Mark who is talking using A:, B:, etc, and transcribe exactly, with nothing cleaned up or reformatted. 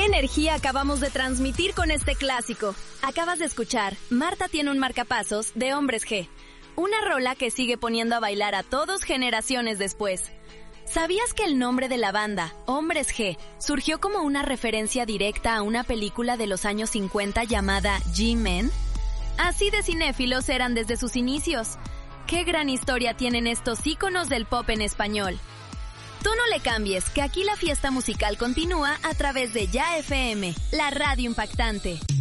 A: energía acabamos de transmitir con este clásico? Acabas de escuchar Marta tiene un marcapasos de Hombres G, una rola que sigue poniendo a bailar a todos generaciones después. ¿Sabías que el nombre de la banda, Hombres G, surgió como una referencia directa a una película de los años cincuenta llamada G-Men? Así de cinéfilos eran desde sus inicios. ¡Qué gran historia tienen estos íconos del pop en español! Tú no le cambies, que aquí la fiesta musical continúa a través de Ya F M, la radio impactante.